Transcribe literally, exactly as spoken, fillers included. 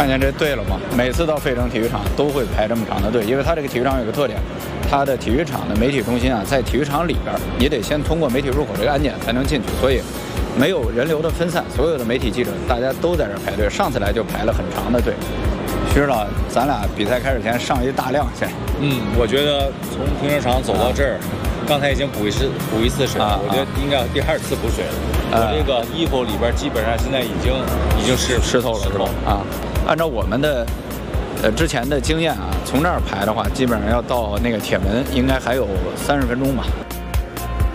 看见这队了吗？每次到费城体育场都会排这么长的队，因为它这个体育场有个特点，它的体育场的媒体中心啊，在体育场里边，你得先通过媒体入口这个安检才能进去，所以没有人流的分散，所有的媒体记者大家都在这排队。上次来就排了很长的队。徐指导，咱俩比赛开始前上一大量先。 嗯，我觉得从停车场走到这儿。啊刚才已经补一次补一次水了，啊、我觉得应该有第二次补水了。啊、我这个衣服里边基本上现在已经已经湿湿透了，是吧？啊，按照我们的呃之前的经验啊，从这儿排的话，基本上要到那个铁门，应该还有三十分钟吧。